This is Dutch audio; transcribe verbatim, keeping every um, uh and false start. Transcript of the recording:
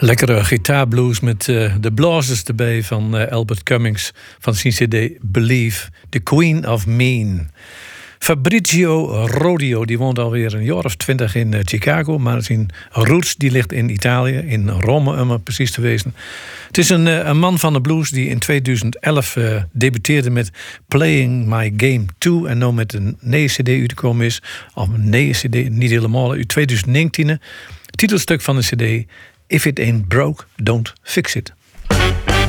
Lekkere gitaarblues met uh, de blazers erbij van uh, Albert Cummings van zijn cd Believe, The Queen of Mean. Fabrizio Rodio, die woont alweer een jaar of twintig in uh, Chicago, maar zijn roots die ligt in Italië, in Rome om het precies te wezen. Het is een, uh, een man van de blues die in tweeduizend elf uh, debuteerde met Playing My Game twee en nu met een nieuwe cd uitgekomen is, of een nieuwe cd, niet helemaal, uit tweeduizend negentien. Titelstuk van de cd: If It Ain't Broke, Don't Fix It.